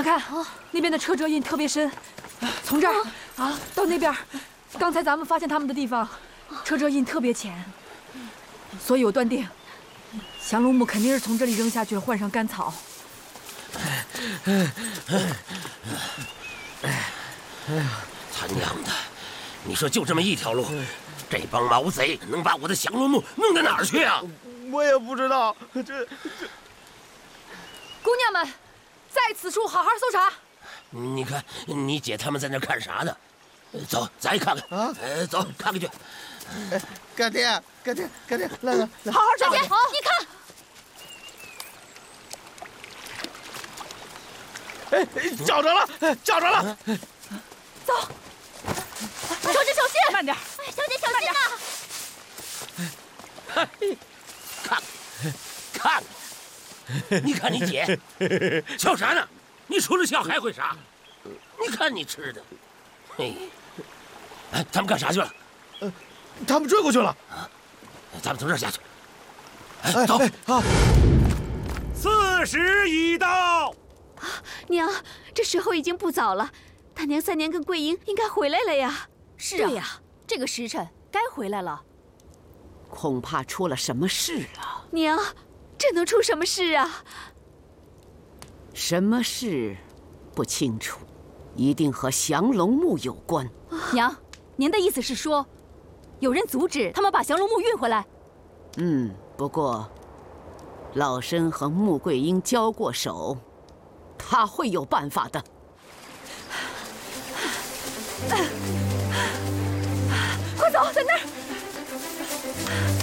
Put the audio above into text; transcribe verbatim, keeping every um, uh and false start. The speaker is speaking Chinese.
们看，那边的车辙印特别深，从这儿啊到那边，刚才咱们发现他们的地方，车辙印特别浅，所以我断定，降龙木肯定是从这里扔下去了，换上干草。 哎呀，他娘的！你说就这么一条路，这帮毛贼能把我的降龙木弄到哪儿去啊？ 我也不知道，这这。 姑娘们，在此处好好搜查。 你看，你姐他们在那看啥呢？走，咱也看看啊！呃，走，看看去。 哎，干爹，干爹，干爹，来来来， 好好找。 干爹，你看。 哎，找着了，找着了！ 走， 小姐小心， 慢点。 哎，小姐小心呐！ 看，看，你看你姐，笑啥呢？你除了笑还会啥？你看你吃的，嘿，哎，他们干啥去了？ 呃，他们追过去了。 啊，咱们从这儿下去。哎，走。 好。 巳时已到。 娘，这时候已经不早了，大娘、三娘跟桂英应该回来了呀。 是啊，对呀，这个时辰该回来了。 恐怕出了什么事了。 娘，这能出什么事啊？ 什么事不清楚，一定和降龙木有关。 娘，您的意思是说，有人阻止他们把降龙木运回来？ 嗯，不过老身和穆桂英交过手。他会有办法的。 快走，在那儿！